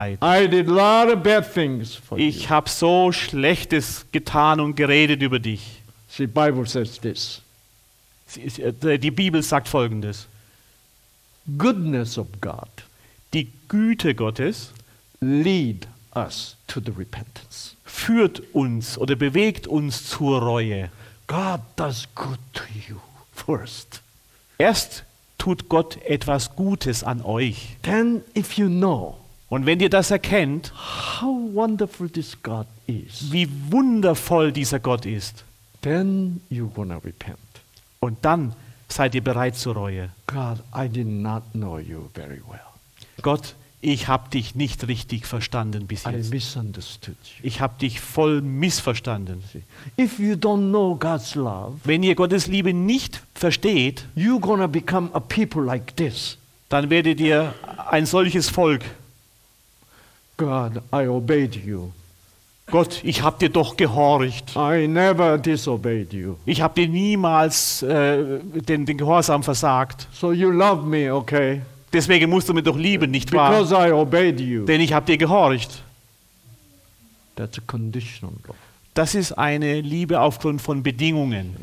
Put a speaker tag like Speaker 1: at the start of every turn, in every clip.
Speaker 1: I did a lot of bad things for you.
Speaker 2: Ich habe so Schlechtes getan und geredet über dich.
Speaker 1: See, Bible says this.
Speaker 2: Die Bibel sagt Folgendes.
Speaker 1: Goodness of God
Speaker 2: Die Güte Gottes
Speaker 1: lead us to the repentance.
Speaker 2: führt uns oder bewegt uns zur Reue.
Speaker 1: God does good to you first.
Speaker 2: Erst tut Gott etwas Gutes an euch.
Speaker 1: Then if you know
Speaker 2: Und wenn ihr das erkennt,
Speaker 1: how wonderful this God is,
Speaker 2: wie wundervoll dieser Gott ist,
Speaker 1: then you're going to repent.
Speaker 2: und dann seid ihr bereit zur Reue.
Speaker 1: God, I did not know you very well.
Speaker 2: Gott, ich habe dich nicht richtig verstanden bis
Speaker 1: I
Speaker 2: jetzt.
Speaker 1: misunderstood you.
Speaker 2: Ich habe dich voll missverstanden.
Speaker 1: If you don't know God's love,
Speaker 2: Wenn ihr Gottes Liebe nicht versteht,
Speaker 1: you're going to become a people like this.
Speaker 2: dann werdet ihr ein solches Volk.
Speaker 1: God, I obeyed you.
Speaker 2: Gott, ich habe dir doch gehorcht.
Speaker 1: I never disobeyed you.
Speaker 2: Ich habe dir niemals den Gehorsam versagt.
Speaker 1: So you love me, okay?
Speaker 2: Deswegen musst du mich doch lieben, nicht wahr?
Speaker 1: Because I obeyed you.
Speaker 2: Denn ich habe dir gehorcht.
Speaker 1: That's a conditional love.
Speaker 2: Das ist eine Liebe aufgrund von Bedingungen.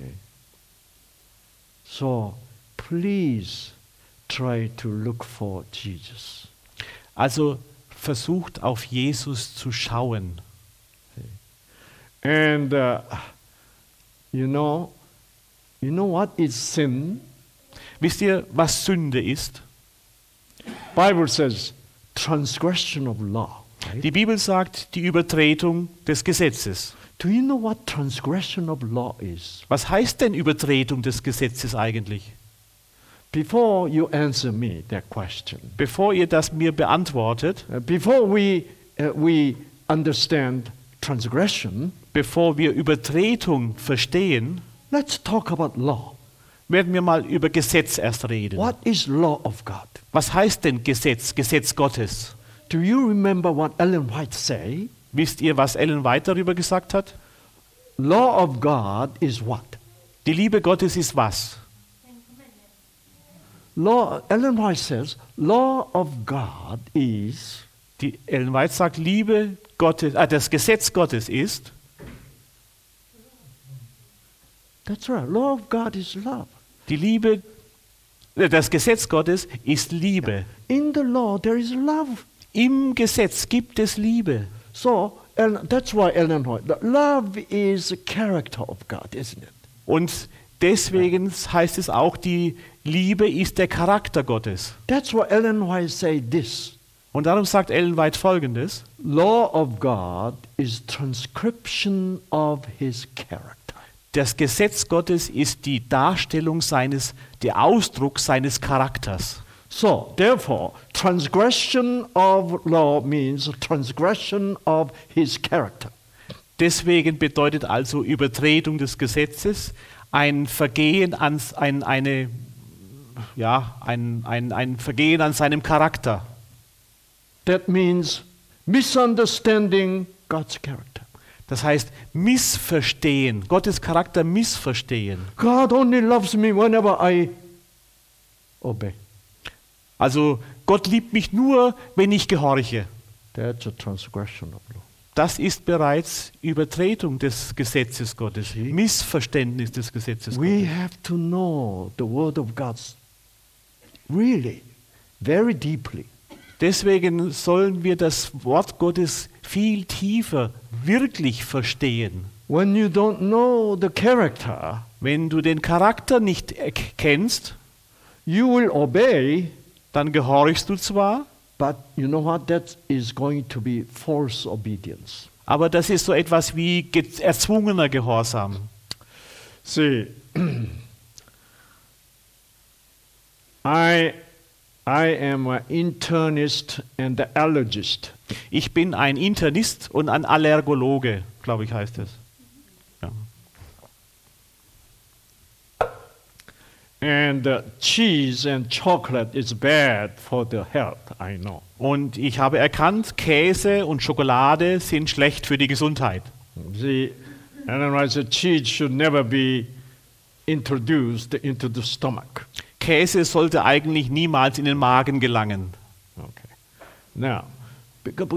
Speaker 1: So please try to look for Jesus.
Speaker 2: Also versucht auf Jesus zu schauen.
Speaker 1: And you know what is sin?
Speaker 2: Wisst ihr, was Sünde ist?
Speaker 1: Bible says transgression of law. Right?
Speaker 2: Die Bibel sagt die Übertretung des Gesetzes.
Speaker 1: Do you know what transgression of law is?
Speaker 2: Was heißt denn Übertretung des Gesetzes eigentlich?
Speaker 1: Before you answer me that question,
Speaker 2: Bevor ihr das mir beantwortet,
Speaker 1: before we understand transgression,
Speaker 2: bevor wir Übertretung verstehen,
Speaker 1: let's talk about law.
Speaker 2: werden wir mal über Gesetz erst reden.
Speaker 1: What is law of God?
Speaker 2: Was heißt denn Gesetz, Gesetz Gottes?
Speaker 1: Do you remember what Ellen White say?
Speaker 2: Wisst ihr, was Ellen White darüber gesagt hat?
Speaker 1: Law of God is what?
Speaker 2: Die Liebe Gottes ist was?
Speaker 1: Ellen White says, law of God is
Speaker 2: Die Ellen White sagt, Liebe Gottes, das Gesetz Gottes ist,
Speaker 1: that's right. Law of God is love.
Speaker 2: die Liebe, das Gesetz Gottes ist Liebe.
Speaker 1: In the law there is love.
Speaker 2: Im Gesetz gibt es Liebe.
Speaker 1: So that's why Ellen White, love is the character of God, isn't it?
Speaker 2: Und deswegen heißt es auch, die Liebe ist der Charakter Gottes.
Speaker 1: That's why Ellen White say this.
Speaker 2: Und darum sagt Ellen White Folgendes:
Speaker 1: Law of God is transcription of his character.
Speaker 2: Das Gesetz Gottes ist die Darstellung der Ausdruck seines Charakters.
Speaker 1: So, therefore, transgression of law means transgression of his character.
Speaker 2: Deswegen bedeutet also Übertretung des Gesetzes ein Vergehen an ein Vergehen an seinem Charakter.
Speaker 1: That means misunderstanding God's character.
Speaker 2: Das heißt missverstehen, Gottes Charakter missverstehen.
Speaker 1: God only loves me whenever I obey.
Speaker 2: Also Gott liebt mich nur, wenn ich gehorche.
Speaker 1: That's a transgression of law.
Speaker 2: Das ist bereits Übertretung des Gesetzes Gottes, Missverständnis des Gesetzes
Speaker 1: We
Speaker 2: Gottes.
Speaker 1: have to know the word of God really, very deeply.
Speaker 2: Deswegen sollen wir das Wort Gottes viel tiefer wirklich verstehen.
Speaker 1: When you don't know the character,
Speaker 2: Wenn du den Charakter nicht kennst,
Speaker 1: you will obey,
Speaker 2: dann gehorchst du zwar,
Speaker 1: but you know what? That is going to be false obedience.
Speaker 2: aber das ist so etwas wie erzwungener Gehorsam.
Speaker 1: See, I am an internist and an allergist.
Speaker 2: Ich bin ein Internist und ein Allergologe, glaube ich, heißt es. Ja.
Speaker 1: And cheese and chocolate is bad for the health, I know.
Speaker 2: Und ich habe erkannt, Käse und Schokolade sind schlecht für die Gesundheit.
Speaker 1: See, Ellen White said cheese should never be introduced into the stomach.
Speaker 2: Käse sollte eigentlich niemals in den Magen gelangen.
Speaker 1: Okay. Now, Because